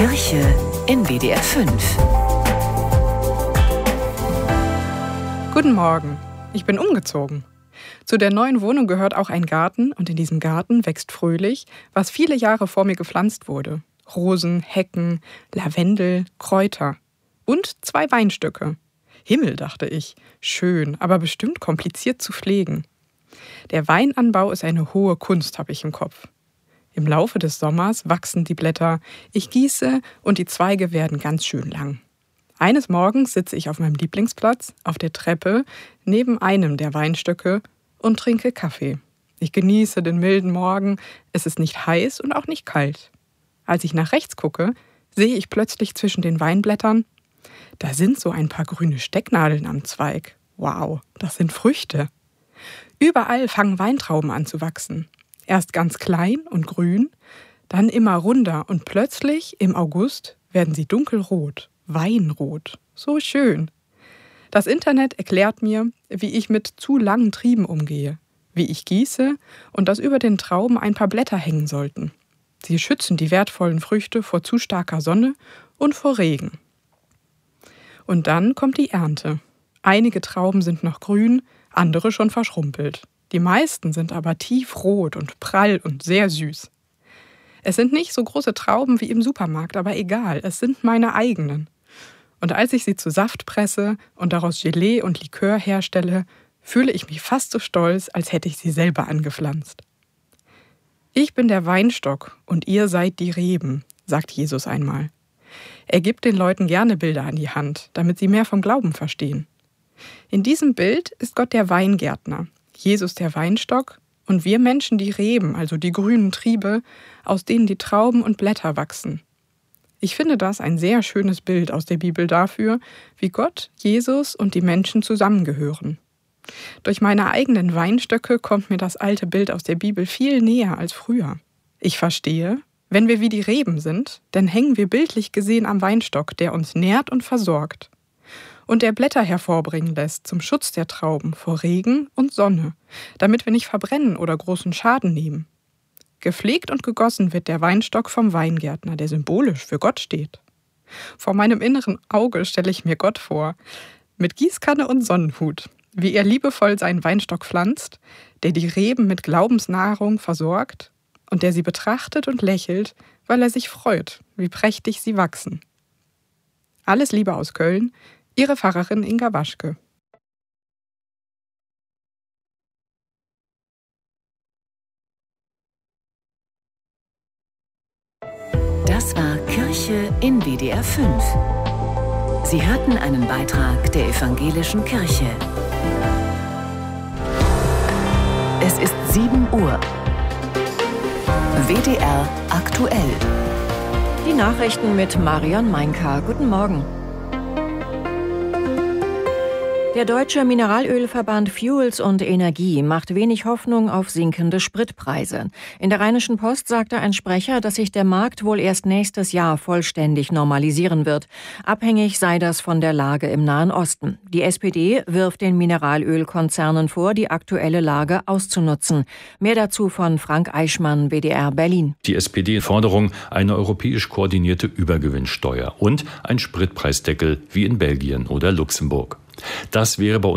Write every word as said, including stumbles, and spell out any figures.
Kirche in W D R fünf. Guten Morgen, ich bin umgezogen. Zu der neuen Wohnung gehört auch ein Garten und in diesem Garten wächst fröhlich, was viele Jahre vor mir gepflanzt wurde. Rosen, Hecken, Lavendel, Kräuter und zwei Weinstöcke. Himmel, dachte ich, schön, aber bestimmt kompliziert zu pflegen. Der Weinanbau ist eine hohe Kunst, habe ich im Kopf. Im Laufe des Sommers wachsen die Blätter, ich gieße und die Zweige werden ganz schön lang. Eines Morgens sitze ich auf meinem Lieblingsplatz, auf der Treppe, neben einem der Weinstöcke und trinke Kaffee. Ich genieße den milden Morgen, es ist nicht heiß und auch nicht kalt. Als ich nach rechts gucke, sehe ich plötzlich zwischen den Weinblättern, da sind so ein paar grüne Stecknadeln am Zweig. Wow, das sind Früchte. Überall fangen Weintrauben an zu wachsen. Erst ganz klein und grün, dann immer runder und plötzlich im August werden sie dunkelrot, weinrot. So schön. Das Internet erklärt mir, wie ich mit zu langen Trieben umgehe, wie ich gieße und dass über den Trauben ein paar Blätter hängen sollten. Sie schützen die wertvollen Früchte vor zu starker Sonne und vor Regen. Und dann kommt die Ernte. Einige Trauben sind noch grün, andere schon verschrumpelt. Die meisten sind aber tiefrot und prall und sehr süß. Es sind nicht so große Trauben wie im Supermarkt, aber egal, es sind meine eigenen. Und als ich sie zu Saft presse und daraus Gelee und Likör herstelle, fühle ich mich fast so stolz, als hätte ich sie selber angepflanzt. Ich bin der Weinstock und ihr seid die Reben, sagt Jesus einmal. Er gibt den Leuten gerne Bilder an die Hand, damit sie mehr vom Glauben verstehen. In diesem Bild ist Gott der Weingärtner, Jesus der Weinstock und wir Menschen die Reben, also die grünen Triebe, aus denen die Trauben und Blätter wachsen. Ich finde das ein sehr schönes Bild aus der Bibel dafür, wie Gott, Jesus und die Menschen zusammengehören. Durch meine eigenen Weinstöcke kommt mir das alte Bild aus der Bibel viel näher als früher. Ich verstehe, wenn wir wie die Reben sind, dann hängen wir bildlich gesehen am Weinstock, der uns nährt und versorgt. Und der Blätter hervorbringen lässt zum Schutz der Trauben vor Regen und Sonne, damit wir nicht verbrennen oder großen Schaden nehmen. Gepflegt und gegossen wird der Weinstock vom Weingärtner, der symbolisch für Gott steht. Vor meinem inneren Auge stelle ich mir Gott vor, mit Gießkanne und Sonnenhut, wie er liebevoll seinen Weinstock pflanzt, der die Reben mit Glaubensnahrung versorgt und der sie betrachtet und lächelt, weil er sich freut, wie prächtig sie wachsen. Alles Liebe aus Köln, Ihre Pfarrerin Inga Waschke. Das war Kirche in W D R fünf. Sie hörten einen Beitrag der Evangelischen Kirche. Es ist sieben Uhr. W D R aktuell. Die Nachrichten mit Marion Meinka. Guten Morgen. Der deutsche Mineralölverband Fuels und Energie macht wenig Hoffnung auf sinkende Spritpreise. In der Rheinischen Post sagte ein Sprecher, dass sich der Markt wohl erst nächstes Jahr vollständig normalisieren wird. Abhängig sei das von der Lage im Nahen Osten. Die S P D wirft den Mineralölkonzernen vor, die aktuelle Lage auszunutzen. Mehr dazu von Frank Eichmann, W D R Berlin. Die S P D-Forderung eine europäisch koordinierte Übergewinnsteuer und ein Spritpreisdeckel wie in Belgien oder Luxemburg. Das wäre bei